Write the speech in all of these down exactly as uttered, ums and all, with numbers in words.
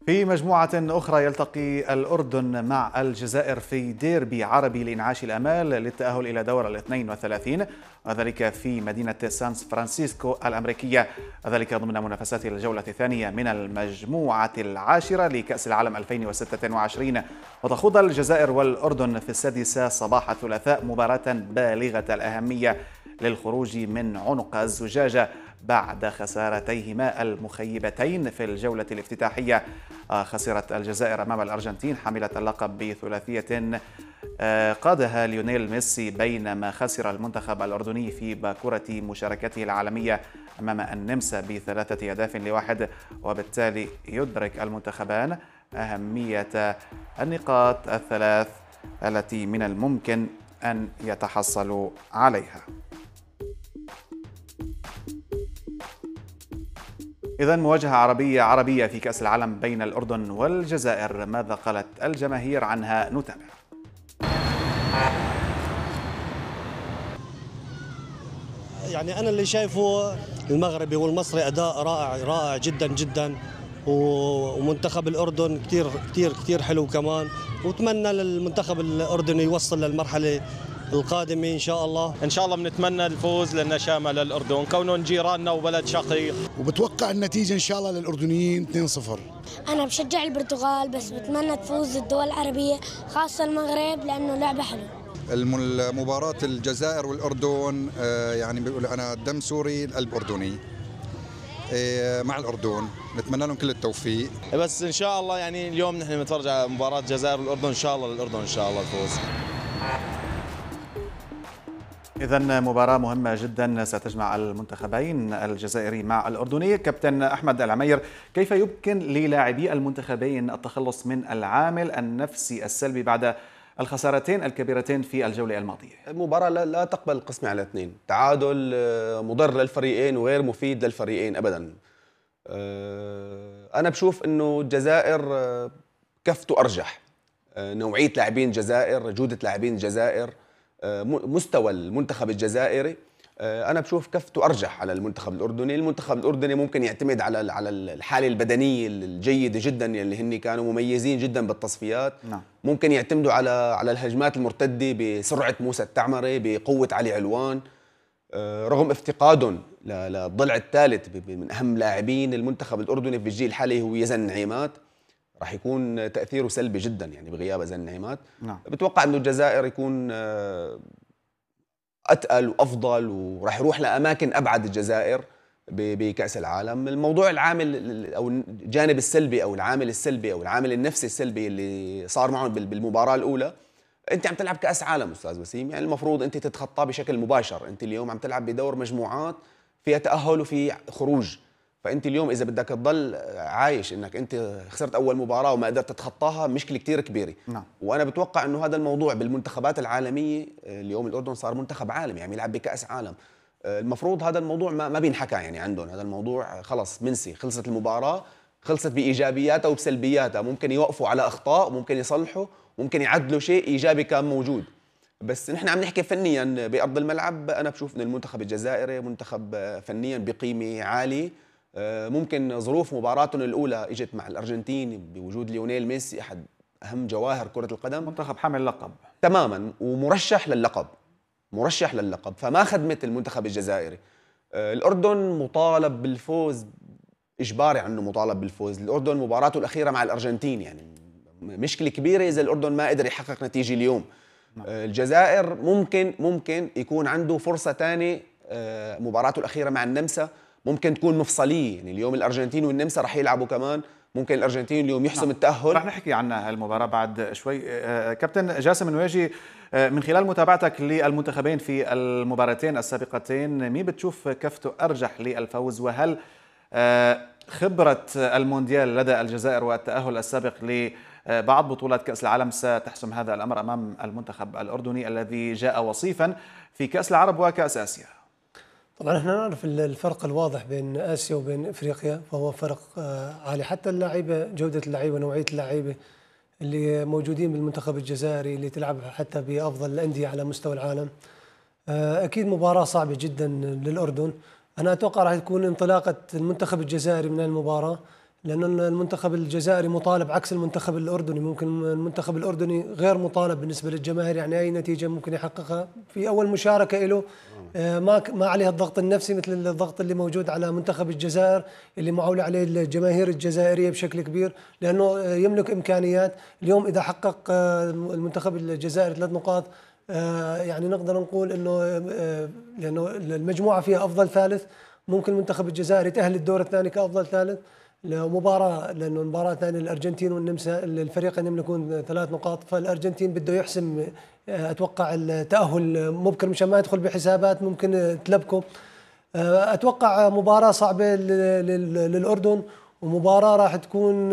في مجموعة أخرى يلتقي الأردن مع الجزائر في ديربي عربي لإنعاش الآمال للتأهل إلى دور الاثنين وثلاثين، وذلك في مدينة سان فرانسيسكو الأمريكية، وذلك ضمن منافسات الجولة الثانية من المجموعة العاشرة لكأس العالم ألفين وستة وعشرين. وتخوض الجزائر والأردن في السادسة صباح الثلاثاء مباراة بالغة الأهمية للخروج من عنق الزجاجة بعد خسارتيهما المخيبتين في الجولة الافتتاحية. خسرت الجزائر أمام الأرجنتين حاملة اللقب بثلاثية قادها ليونيل ميسي، بينما خسر المنتخب الأردني في باكورة مشاركته العالمية أمام النمسا بثلاثة أهداف لواحد، وبالتالي يدرك المنتخبان أهمية النقاط الثلاث التي من الممكن أن يتحصلوا عليها. إذا مواجهة عربية عربية في كأس العالم بين الأردن والجزائر، ماذا قالت الجماهير عنها؟ نتابع. يعني أنا اللي شايفه المغربي والمصري أداء رائع رائع جدا جدا، ومنتخب الأردن كتير كتير كتير حلو كمان، وأتمنى للمنتخب الأردني يوصل للمرحلة القادمة إن شاء الله. إن شاء الله بنتمنى الفوز لأن شامل الأردن كونهم جيراننا وبلد شقيق، وبتوقع النتيجة إن شاء الله للأردنيين اثنين صفر. أنا بشجع البرتغال بس بتمنى تفوز الدول العربية خاصة المغرب لأنه لعبة حلوة. المباراة الجزائر والأردن يعني بيقول أنا دم سوري القلب أردني مع الأردن، نتمنى لهم كل التوفيق. بس إن شاء الله يعني اليوم نحن بنتفرج على مباراة الجزائر والأردن، إن شاء الله للأردن إن شاء الله الفوز. إذن مباراة مهمة جدا ستجمع المنتخبين الجزائري مع الأردني. كابتن أحمد العمير، كيف يمكن للاعبي المنتخبين التخلص من العامل النفسي السلبي بعد الخسارتين الكبيرتين في الجولة الماضية؟ المباراة لا تقبل القسمة على اثنين، تعادل مضر للفريقين وغير مفيد للفريقين أبدا. أنا بشوف أنه الجزائر كفته أرجح، نوعية لاعبين الجزائر، جودة لاعبين الجزائر، مستوى المنتخب الجزائري، أنا بشوف كفته أرجح على المنتخب الأردني. المنتخب الأردني ممكن يعتمد على على الحالة البدنية الجيدة جدا اللي هن كانوا مميزين جدا بالتصفيات. نعم. ممكن يعتمدوا على على الهجمات المرتدة بسرعة موسى التعمري، بقوة علي علوان، رغم افتقادهم للضلع الثالث من أهم لاعبين المنتخب الأردني في الجيل الحالي هو يزن نعيمات. راح يكون تأثيره سلبي جدا يعني بغياب يزن نعيمات. نعم. بتوقع انه الجزائر يكون اتقل وافضل وراح يروح لاماكن ابعد الجزائر بكأس العالم. الموضوع العامل او الجانب السلبي او العامل السلبي او العامل النفسي السلبي اللي صار معهم بالمباراة الاولى، انت عم تلعب كأس عالم استاذ وسيم، يعني المفروض انت تتخطاه بشكل مباشر. انت اليوم عم تلعب بدور مجموعات فيها تأهل وفي خروج، فانت اليوم اذا بدك تضل عايش انك انت خسرت اول مباراه وما قدرت تتخطاها، مشكله كثير كبيره. نعم. وانا بتوقع انه هذا الموضوع بالمنتخبات العالميه، اليوم الاردن صار منتخب عالمي يعني يلعب بكاس عالم، المفروض هذا الموضوع ما ما بينحكى يعني عندهم، هذا الموضوع خلص منسي، خلصت المباراه، خلصت بايجابياتها وبسلبياتها، ممكن يوقفوا على اخطاء، ممكن يصلحوا، ممكن يعدلوا شيء ايجابي كان موجود. بس نحن عم نحكي فنيا بارض الملعب، انا بشوف ان المنتخب الجزائري منتخب فنيا بقيمه عاليه. ممكن ظروف مباراتهم الأولى اجت مع الأرجنتين بوجود ليونيل ميسي أحد أهم جواهر كرة القدم، منتخب حامل لقب تماما ومرشح للقب، مرشح للقب، فما خدمت المنتخب الجزائري. الأردن مطالب بالفوز إجباري عنه، مطالب بالفوز. الأردن مباراته الأخيرة مع الأرجنتين يعني مشكلة كبيرة إذا الأردن ما قدر يحقق نتيجة اليوم. الجزائر ممكن ممكن يكون عنده فرصة ثانية، مباراته الأخيرة مع النمسا ممكن تكون مفصلية، يعني اليوم الأرجنتين والنمسا رح يلعبوا كمان، ممكن الأرجنتين اليوم يحسم نعم. التأهل. رح نحكي عنها المباراة بعد شوي. كابتن جاسم النواجي، من خلال متابعتك للمنتخبين في المباراتين السابقتين، مين بتشوف كفته أرجح للفوز؟ وهل خبرة المونديال لدى الجزائر والتأهل السابق لبعض بطولات كأس العالم ستحسم هذا الأمر أمام المنتخب الأردني الذي جاء وصيفا في كأس العرب وكأس آسيا؟ طبعا احنا نعرف الفرق الواضح بين اسيا وبين افريقيا، فهو فرق عالي، حتى اللاعيبه، جوده اللعيبه، نوعيه اللعيبه اللي موجودين بالمنتخب الجزائري اللي تلعب حتى بافضل الانديه على مستوى العالم. اكيد مباراه صعبه جدا للاردن. انا اتوقع راح تكون انطلاقه المنتخب الجزائري من المباراه لأن المنتخب الجزائري مطالب عكس المنتخب الأردني. ممكن المنتخب الأردني غير مطالب بالنسبة للجماهير، يعني أي نتيجة ممكن يحققها في أول مشاركة له ما ما عليها الضغط النفسي مثل الضغط اللي موجود على منتخب الجزائر اللي معول عليه الجماهير الجزائرية بشكل كبير، لأنه يملك إمكانيات. اليوم إذا حقق المنتخب الجزائري ثلاث نقاط يعني نقدر نقول إنه لأنه المجموعة فيها أفضل ثالث، ممكن المنتخب الجزائري يتأهل الدور الثاني كأفضل ثالث لمباراة، لأنه المباراة الثانية الأرجنتين والنمسا الفريقين يملكون ثلاث نقاط، فالأرجنتين بده يحسم أتوقع التأهل مبكر مشان ما يدخل بحسابات ممكن تلبكه. أتوقع مباراة صعبة للأردن ومباراة راح تكون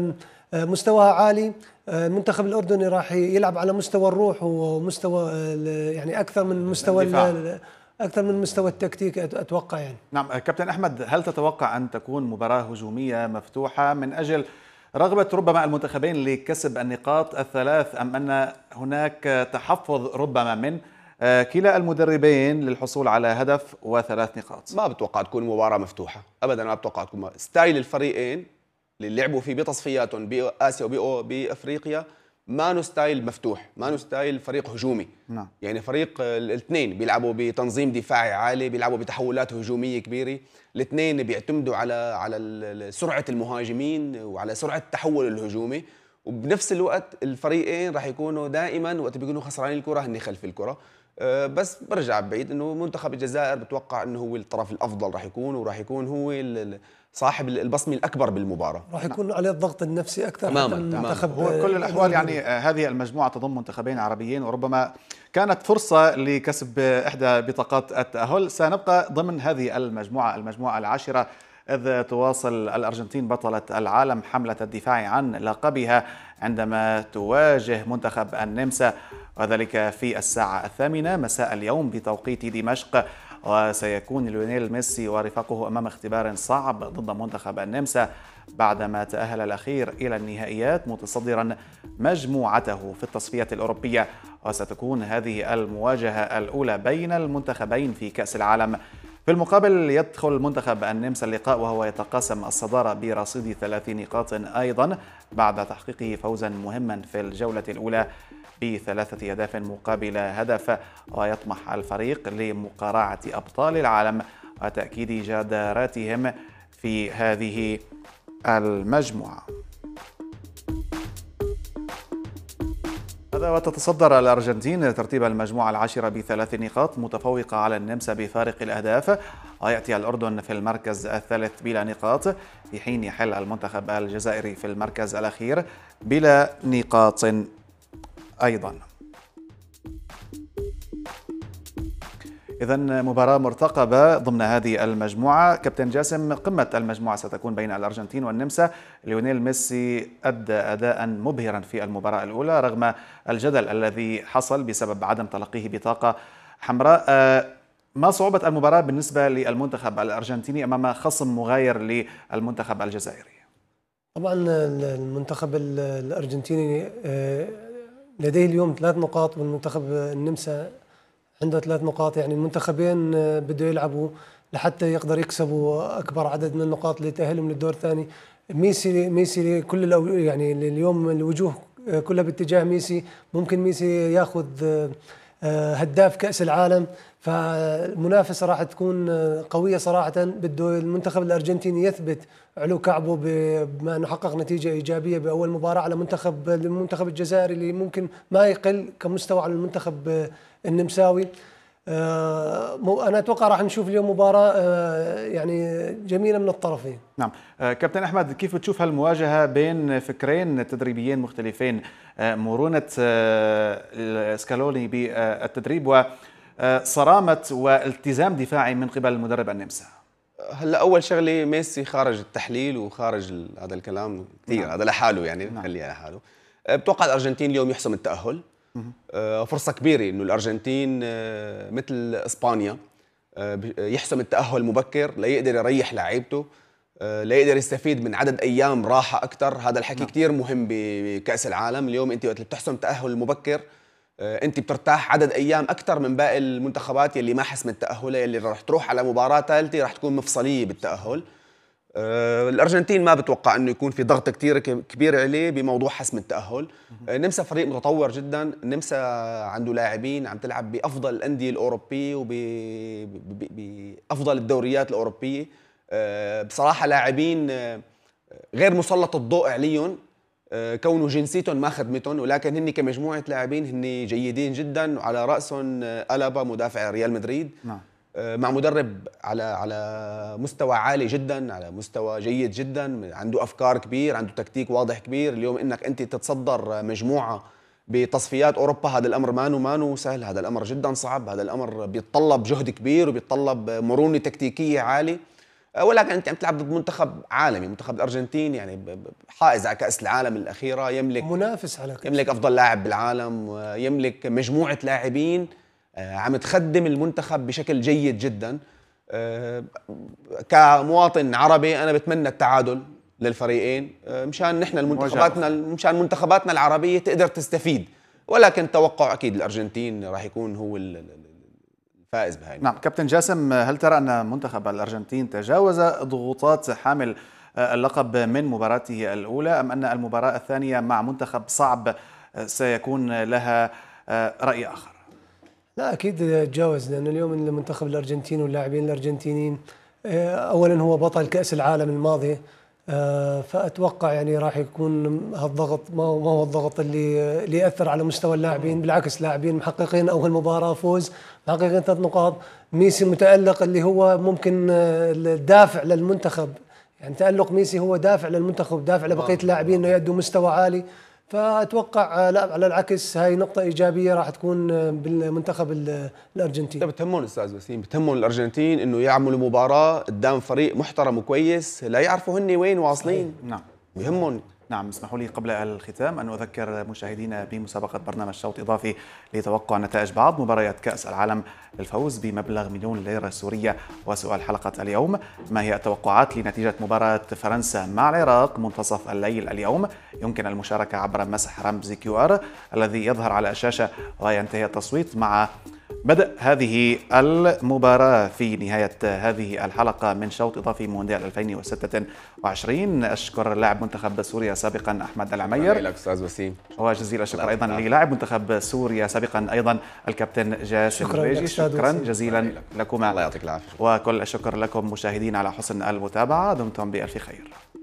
مستواها عالي. المنتخب الأردني راح يلعب على مستوى الروح ومستوى يعني أكثر من مستوى الدفاع. أكثر من مستوى التكتيك أتوقع يعني. نعم كابتن أحمد، هل تتوقع أن تكون مباراة هجومية مفتوحة من أجل رغبة ربما المنتخبين لكسب النقاط الثلاث، أم أن هناك تحفظ ربما من كلا المدربين للحصول على هدف وثلاث نقاط؟ ما بتوقع تكون مباراة مفتوحة أبدا، ما بتوقع تكون. ستايل الفريقين اللي لعبوا فيه بتصفياتهم بآسيا وبأفريقيا ما ستايل مفتوح، ما ستايل فريق هجومي. نعم. يعني فريق الاثنين بيلعبوا بتنظيم دفاعي عالي، بيلعبوا بتحولات هجوميه كبيره، الاثنين بيعتمدوا على على سرعه المهاجمين وعلى سرعه التحول الهجومي، وبنفس الوقت الفريقين راح يكونوا دائما وقت بيكونوا خسرانين الكره هن خلف الكره. أه بس برجع بعيد انه منتخب الجزائر بتوقع انه هو الطرف الافضل راح يكون، وراح يكون هو صاحب البصمه الاكبر بالمباراه. راح يكون عليه الضغط النفسي اكثر. تماما المنتخب هو كل الاحوال يعني هذه المجموعه تضم منتخبين عربيين، وربما كانت فرصه لكسب احدى بطاقات التاهل. سنبقى ضمن هذه المجموعه المجموعه العاشره، إذ تواصل الأرجنتين بطلة العالم حملة الدفاع عن لقبها عندما تواجه منتخب النمسا، وذلك في الساعة الثامنة مساء اليوم بتوقيت دمشق. وسيكون ليونيل ميسي ورفاقه أمام اختبار صعب ضد منتخب النمسا بعدما تأهل الأخير إلى النهائيات متصدرا مجموعته في التصفية الأوروبية. وستكون هذه المواجهة الأولى بين المنتخبين في كأس العالم. في المقابل يدخل منتخب النمسا اللقاء وهو يتقاسم الصدارة برصيد ثلاث نقاط أيضا بعد تحقيقه فوزا مهما في الجولة الأولى بثلاثة أهداف مقابل هدف. ويطمح الفريق لمقارعة أبطال العالم وتأكيد جداراتهم في هذه المجموعة. هذا وتتصدر الأرجنتين ترتيب المجموعة العاشرة بثلاث نقاط متفوقة على النمسا بفارق الأهداف، ويأتي الأردن في المركز الثالث بلا نقاط، في حين يحل المنتخب الجزائري في المركز الأخير بلا نقاط أيضا. إذن مباراة مرتقبة ضمن هذه المجموعة. كابتن جاسم، قمة المجموعة ستكون بين الأرجنتين والنمسا. ليونيل ميسي أدى أداء مبهرا في المباراة الأولى رغم الجدل الذي حصل بسبب عدم تلقيه بطاقة حمراء. ما صعوبة المباراة بالنسبة للمنتخب الأرجنتيني أمام خصم مغاير للمنتخب الجزائري؟ طبعا المنتخب الأرجنتيني لديه اليوم ثلاث نقاط والمنتخب النمسا عنده ثلاث نقاط، يعني المنتخبين بده يلعبوا لحتى يقدر يكسبوا اكبر عدد من النقاط اللي تأهلهم للدور الثاني. ميسي ميسي كل يعني اليوم الوجوه كلها باتجاه ميسي، ممكن ميسي ياخذ هداف كأس العالم، فالمنافسه راح تكون قويه صراحه. بده المنتخب الارجنتيني يثبت علو كعبه بما انه حقق نتيجه ايجابيه باول مباراه على منتخب المنتخب الجزائري اللي ممكن ما يقل كمستوى على المنتخب النمساوي. أنا أتوقع راح نشوف اليوم مباراة يعني جميلة من الطرفين. نعم كابتن أحمد، كيف بتشوف هالمواجهة بين فكرين تدريبيين مختلفين، مرونة سكالوني بالتدريب وصرامة والتزام دفاعي من قبل المدرب النمسا؟ هلا أول شغلة ميسي خارج التحليل وخارج هذا الكلام كثير. نعم. هذا لحاله يعني نعم. خليه لحاله. بتوقع الأرجنتين اليوم يحسم التأهل. فرصة كبيرة إنه الأرجنتين مثل إسبانيا يحسم التأهل مبكر ليقدر يريح لاعيبته، ليقدر يستفيد من عدد أيام راحة أكثر. هذا الحكي نعم. كتير مهم بكأس العالم. اليوم أنت وقت بتحسم تأهل مبكر أنت بترتاح عدد أيام أكثر من باقي المنتخبات يلي ما حسمت تأهلها، يلي راح تروح على مباراة ثالثة راح تكون مفصلية بالتأهل. آه، الارجنتين ما بتوقع انه يكون في ضغط كثير كبير عليه بموضوع حسم التاهل. النمسا فريق متطور جدا، النمسا عنده لاعبين عم تلعب بافضل الانديه الاوروبيه وبافضل الدوريات الاوروبيه. آه، بصراحه لاعبين آه، غير مسلط الضوء عليهم كونه جنسيتهم ما خدمتهم، ولكن هن كمجموعه لاعبين هن جيدين جدا، وعلى راسهم ألابا مدافع ريال مدريد. نعم. مع مدرب على على مستوى عالي جدا، على مستوى جيد جدا، عنده افكار كبير، عنده تكتيك واضح كبير. اليوم انك انت تتصدر مجموعه بتصفيات اوروبا هذا الامر مانو مانو سهل، هذا الامر جدا صعب، هذا الامر بيتطلب جهد كبير وبيتطلب مرونه تكتيكيه عاليه. ولكن انت عم تلعب ضد منتخب عالمي، منتخب الارجنتين يعني حائز على كاس العالم الاخيره، يملك منافس على كأس. يملك افضل لاعب بالعالم، يملك مجموعه لاعبين عم تخدم المنتخب بشكل جيد جدا. كمواطن عربي انا بتمنى التعادل للفريقين مشان نحن المنتخباتنا مشان منتخباتنا العربيه تقدر تستفيد، ولكن توقع اكيد الارجنتين راح يكون هو الفائز بهاي. نعم كابتن جاسم، هل ترى ان منتخب الارجنتين تجاوز ضغوطات حامل اللقب من مباراته الاولى، ام ان المباراه الثانيه مع منتخب صعب سيكون لها راي اخر؟ لا اكيد تجاوز، لان اليوم المنتخب الارجنتيني واللاعبين الارجنتينيين اولا هو بطل كاس العالم الماضي، فاتوقع يعني راح يكون هالضغط ما هو ما هو الضغط اللي اللي ياثر على مستوى اللاعبين، بالعكس لاعبين محققين اول مباراه فوز، محققين ثلاث نقاط، ميسي متالق اللي هو ممكن الدافع للمنتخب، يعني تالق ميسي هو دافع للمنتخب، دافع لبقيه اللاعبين انه يأدوا مستوى عالي. فاتوقع لا على العكس هاي نقطه ايجابيه راح تكون بالمنتخب الارجنتيني. بتهمون استاذ وسيم، بتهمون الارجنتين انه يعملوا مباراه قدام فريق محترم وكويس، لا يعرفوا هن وين واصلين. نعم بهمهم. نعم. اسمحوا لي قبل الختام أن أذكر مشاهدينا بمسابقة برنامج شوط إضافي لتوقع نتائج بعض مباريات كأس العالم للفوز بمبلغ مليون ليرة سورية. وسؤال حلقة اليوم: ما هي التوقعات لنتيجة مباراة فرنسا مع العراق منتصف الليل اليوم؟ يمكن المشاركة عبر مسح رمز كيو آر الذي يظهر على الشاشة وينتهي التصويت مع بدء هذه المباراة في نهاية هذه الحلقة من شوط إضافي مونديال ألفين وستة وعشرين. أشكر لاعب منتخب سوريا سابقا أحمد العمير. لك أستاذ وسيم. وجزيل الشكر أيضا للاعب منتخب سوريا سابقا أيضا الكابتن جاسم الريجي. شكرا جزيلا لكما. الله يعطيك العافية. وكل الشكر لكم مشاهدين على حسن المتابعة، دمتم بألف خير.